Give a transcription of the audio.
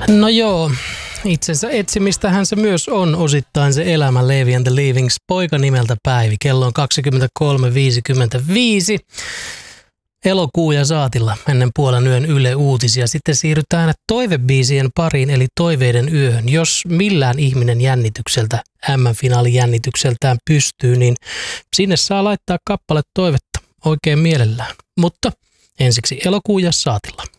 No joo, itsensä etsimistähän se myös on osittain se elämä. Levi and the Leavings, poika nimeltä Päivi. Kello on 23.55. Elokuu ja saatilla ennen puolen yön Yle Uutisia. Sitten siirrytään toivebiisien pariin, eli toiveiden yöhön. Jos millään ihminen jännitykseltä, M-finaalin jännitykseltään pystyy, niin sinne saa laittaa kappale toivetta oikein mielellään. Mutta ensiksi elokuu ja saatilla.